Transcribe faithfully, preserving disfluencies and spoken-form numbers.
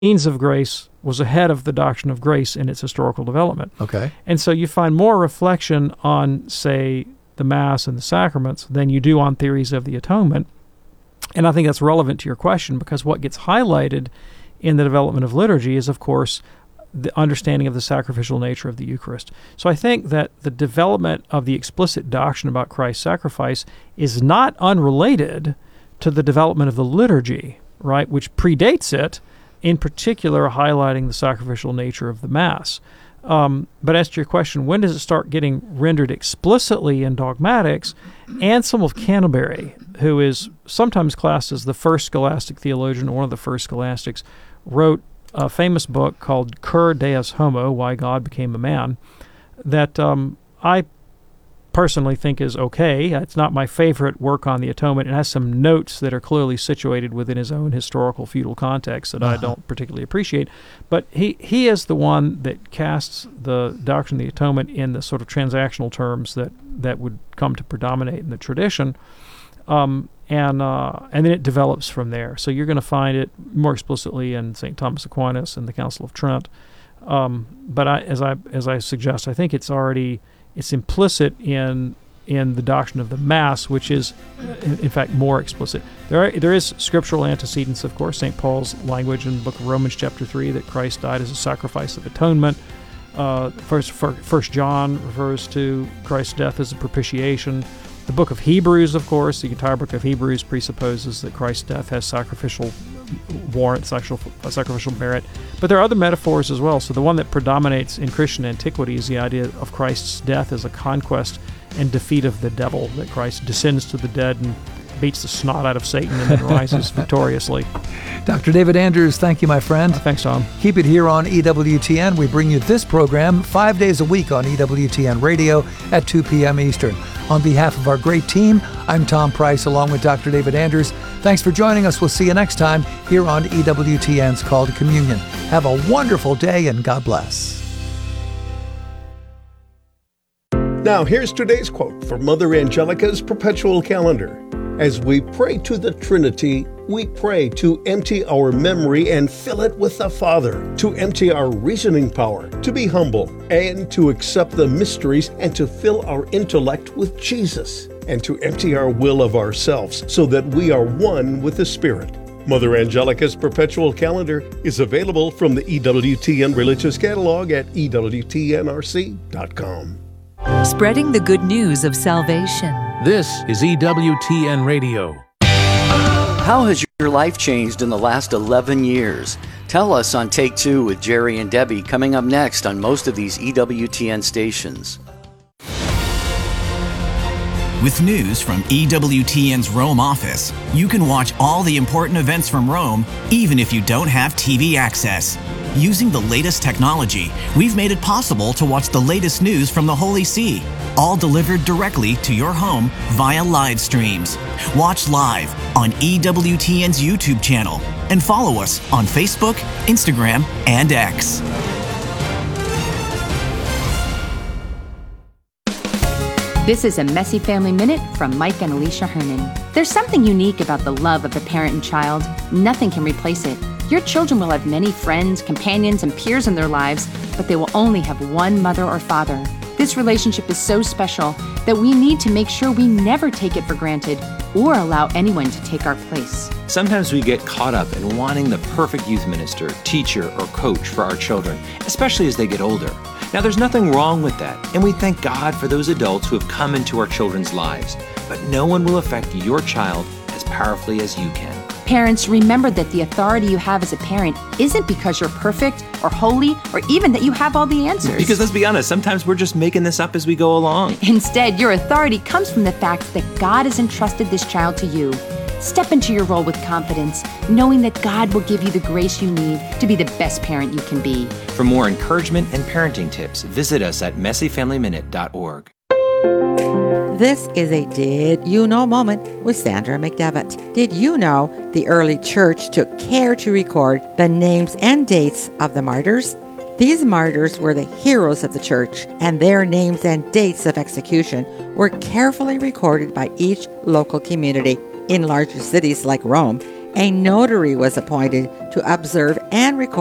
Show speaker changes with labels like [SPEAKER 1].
[SPEAKER 1] means of grace was ahead of the doctrine of grace in its historical development.
[SPEAKER 2] Okay.
[SPEAKER 1] And so you find more reflection on, say, the Mass and the sacraments than you do on theories of the atonement. And I think that's relevant to your question, because what gets highlighted in the development of liturgy is, of course, the understanding of the sacrificial nature of the Eucharist. So I think that the development of the explicit doctrine about Christ's sacrifice is not unrelated to the development of the liturgy, right, which predates it, in particular highlighting the sacrificial nature of the Mass. Um, but as to your question, when does it start getting rendered explicitly in dogmatics? Anselm of Canterbury, who is sometimes classed as the first scholastic theologian, or one of the first scholastics, wrote a famous book called Cur Deus Homo, Why God Became a Man, that um, I personally think is okay. It's not my favorite work on the atonement. It has some notes that are clearly situated within his own historical feudal context that uh-huh. I don't particularly appreciate. But he, he is the one that casts the doctrine of the atonement in the sort of transactional terms that, that would come to predominate in the tradition. Um, and uh, and then it develops from there. So you're going to find it more explicitly in Saint Thomas Aquinas and the Council of Trent. Um, but I, as I as I suggest, I think it's already it's implicit in in the doctrine of the Mass, which is in, in fact more explicit. There are, there is scriptural antecedents, of course. Saint Paul's language in the book of Romans, chapter three, that Christ died as a sacrifice of atonement. Uh, first, First John refers to Christ's death as a propitiation. The book of Hebrews, of course, the entire book of Hebrews presupposes that Christ's death has sacrificial warrant, sacrificial, sacrificial merit. But there are other metaphors as well. So the one that predominates in Christian antiquity is the idea of Christ's death as a conquest and defeat of the devil, that Christ descends to the dead and beats the snot out of Satan and then rises victoriously.
[SPEAKER 2] Doctor David Anders, thank you, my friend.
[SPEAKER 1] Uh, thanks, Tom.
[SPEAKER 2] Keep it here on E W T N. We bring you this program five days a week on E W T N Radio at two p.m. Eastern. On behalf of our great team, I'm Tom Price along with Doctor David Anders. Thanks for joining us. We'll see you next time here on E W T N's Call to Communion. Have a wonderful day and God bless.
[SPEAKER 3] Now, here's today's quote from Mother Angelica's Perpetual Calendar. As we pray to the Trinity, we pray to empty our memory and fill it with the Father, to empty our reasoning power, to be humble, and to accept the mysteries, and to fill our intellect with Jesus, and to empty our will of ourselves, so that we are one with the Spirit. Mother Angelica's Perpetual Calendar is available from the E W T N Religious Catalog at E W T N R C dot com.
[SPEAKER 4] Spreading the good news of salvation.
[SPEAKER 5] This is E W T N Radio.
[SPEAKER 6] How has your life changed in the last eleven years? Tell us on Take Two with Jerry and Debbie, coming up next on most of these E W T N stations.
[SPEAKER 7] With news from E W T N's Rome office, you can watch all the important events from Rome, even if you don't have T V access. Using the latest technology, we've made it possible to watch the latest news from the Holy See, all delivered directly to your home via live streams. Watch live on E W T N's YouTube channel and follow us on Facebook, Instagram, and X.
[SPEAKER 8] This is a Messy Family Minute from Mike and Alicia Herman. There's something unique about the love of a parent and child. Nothing can replace it. Your children will have many friends, companions, and peers in their lives, but they will only have one mother or father. This relationship is so special that we need to make sure we never take it for granted or allow anyone to take our place.
[SPEAKER 9] Sometimes we get caught up in wanting the perfect youth minister, teacher, or coach for our children, especially as they get older. Now, there's nothing wrong with that, and we thank God for those adults who have come into our children's lives. But no one will affect your child as powerfully as you can.
[SPEAKER 8] Parents, remember that the authority you have as a parent isn't because you're perfect or holy or even that you have all the answers.
[SPEAKER 9] Because let's be honest, sometimes we're just making this up as we go along.
[SPEAKER 8] Instead, your authority comes from the fact that God has entrusted this child to you. Step into your role with confidence, knowing that God will give you the grace you need to be the best parent you can be.
[SPEAKER 9] For more encouragement and parenting tips, visit us at messy family minute dot org.
[SPEAKER 10] This is a Did You Know moment with Sandra McDevitt. Did you know the early church took care to record the names and dates of the martyrs? These martyrs were the heroes of the church, and their names and dates of execution were carefully recorded by each local community. In larger cities like Rome, A notary was appointed to observe and record